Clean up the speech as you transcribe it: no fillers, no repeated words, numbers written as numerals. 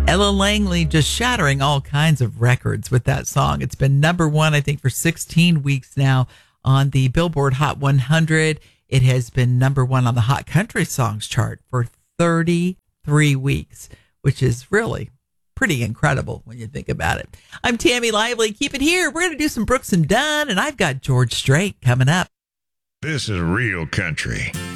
Ella Langley just shattering all kinds of records with that song. It's been number one, I think, for 16 weeks now on the Billboard Hot 100. It has been number one on the Hot Country Songs chart for 33 weeks, which is really pretty incredible when you think about it. I'm Tammy Lively. Keep it here. We're going to do some Brooks and Dunn, and I've got George Strait coming up. This is real country.